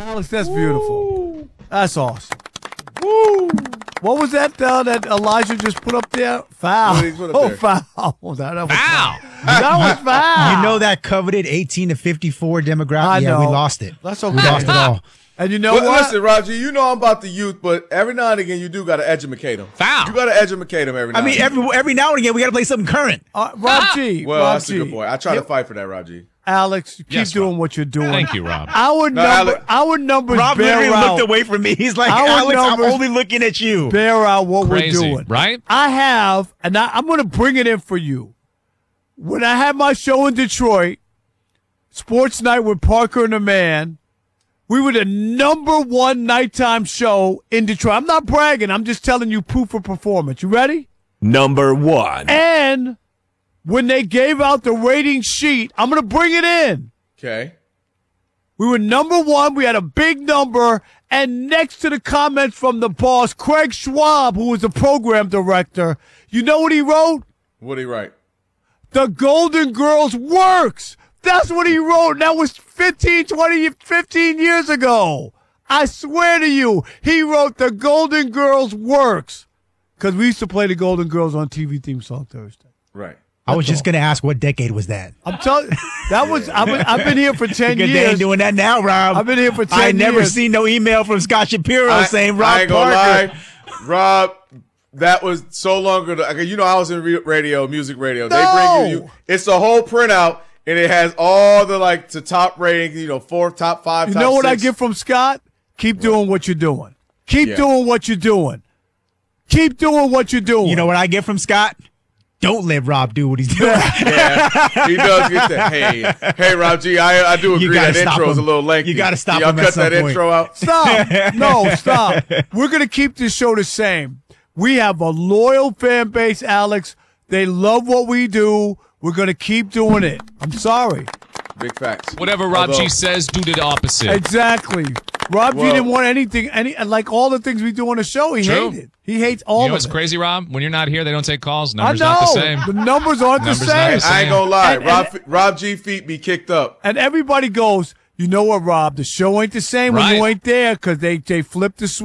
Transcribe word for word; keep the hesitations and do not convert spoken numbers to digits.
Alex, that's beautiful. That's awesome. Woo! What was that uh, that Elijah just put up there? Foul. What did he put up oh, there? foul. Oh, that, that was Foul. foul. That was foul. You know that coveted eighteen to fifty-four demographic? I yeah, know. we lost it. That's okay. We lost it all. And you know But what? listen, Roger, you know I'm about the youth, but every now and again you do got to educate them. Foul. You got to educate them every now I mean, and again. every every now and again, we got to play something current. Uh, Rob G. Well, Rob that's G. a good point. I try to fight for that, Roger. Alex, you keep Yes, doing Rob. what you're doing. Thank you, Rob. Our No, number, Alex- our numbers Rob bear literally out, looked away from me. He's like, Our Alex, I'm numbers- only looking at you. bear out what Crazy, we're doing. right? I have, and I, I'm going to bring it in for you. When I had my show in Detroit, Sports Night with Parker and the Man, we were the number one nighttime show in Detroit. I'm not bragging. I'm just telling you proof of performance. You ready? Number one. And when they gave out the rating sheet, I'm going to bring it in. Okay. We were number one. We had a big number. And next to the comments from the boss, Craig Schwab, who was the program director, you know what he wrote? What did he write? The Golden Girls works. That's what he wrote. That was fifteen, twenty, fifteen years ago. I swear to you, he wrote The Golden Girls works. Because we used to play the Golden Girls on T V theme song Thursday. Right. I was just going to ask, what decade was that? I'm telling you, that was, I've been, I've been here for ten Because years. they ain't doing that now, Rob. I've been here for ten I years. never seen no email from Scott Shapiro I, saying Rob I ain't gonna Parker. lie, Rob. That was so long ago. Okay, you know, I was in re- radio, music radio. They No. bring you, you. It's a whole printout, and it has all the like the top ratings. You know, fourth, top five. You top know what I six. get from Scott? Keep doing what you're doing. Keep Yeah. doing what you're doing. Keep doing what you're doing. You know what I get from Scott? Don't let Rob do what he's doing. Yeah, he does get that. Hey, hey, Rob G, I, I do You agree gotta that stop intro is a him. little lengthy. You gotta stop Y'all him at cut some that point. intro out. Stop. No, stop. We're going to keep this show the same. We have a loyal fan base, Alex. They love what we do. We're going to keep doing it. I'm sorry. Big facts. Whatever Rob Although- G says, do the opposite. Exactly. Rob G Well- didn't want anything, any like all the things we do on the show, he True. hated. He hates all You know of what's it. crazy, Rob? When you're not here, they don't take calls. I Numbers know. not the same. The numbers aren't Numbers the not same. the same. I ain't gonna lie. And- Rob, and- Rob G feet be kicked up. And everybody goes, you know what, Rob? The show ain't the same when you Right. ain't there because they, they flip the switch.